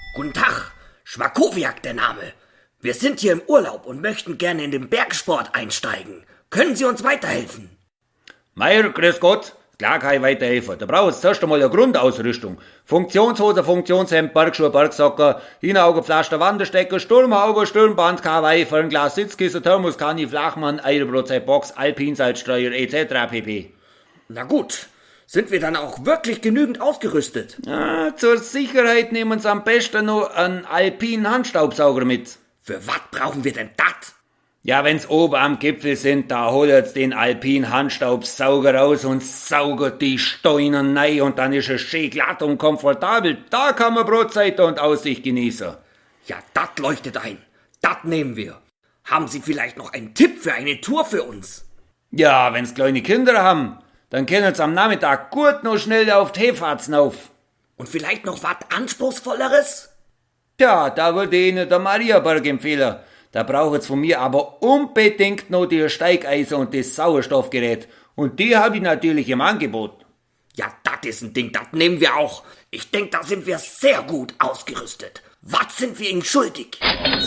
Guten Tag, Schwakowiak der Name. Wir sind hier im Urlaub und möchten gerne in den Bergsport einsteigen. Können Sie uns weiterhelfen? Meier, grüß Gott. Klar kann ich weiterhelfen. Da braucht es zuerst einmal eine Grundausrüstung. Funktionshose, Funktionshemd, Bergschuhe, Bergsocker, Hinaugepflaster, Wanderstecker, Sturmhaube, Sturmband, Kawaii, Fernglas, Sitzkissen, Thermoskanne, Flachmann, Eierbrotzeit, Box, Alpinsalzstreuer etc. pp. Na gut, sind wir dann auch wirklich genügend ausgerüstet? Ja, zur Sicherheit nehmen uns am besten noch einen alpinen Handstaubsauger mit. Für was brauchen wir denn das? Ja, wenn's oben am Gipfel sind, da holt's den alpinen Handstaubsauger raus und saugt die Steine rein und dann ist es schön glatt und komfortabel. Da kann man Brotzeit und Aussicht genießen. Ja, das leuchtet ein. Das nehmen wir. Haben Sie vielleicht noch einen Tipp für eine Tour für uns? Ja, wenn's kleine Kinder haben, dann können's am Nachmittag gut noch schnell auf die Hefahrzen auf. Und vielleicht noch was Anspruchsvolleres? Ja, da würde ich Ihnen der Mariaberg empfehlen. Da braucht's von mir aber unbedingt noch die Steigeisen und das Sauerstoffgerät. Und die habe ich natürlich im Angebot. Ja, das ist ein Ding, das nehmen wir auch. Ich denke, da sind wir sehr gut ausgerüstet. Was sind wir Ihnen schuldig?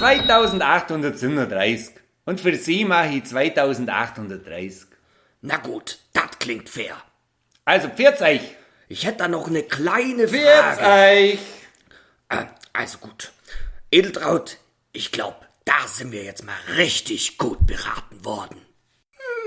2837. Und für Sie mache ich 2830. Na gut, das klingt fair. Also, pfiat euch. Ich hätte da noch eine kleine Pfiat Frage. euch. Also gut. Edeltraud, ich glaube, da sind wir jetzt mal richtig gut beraten worden.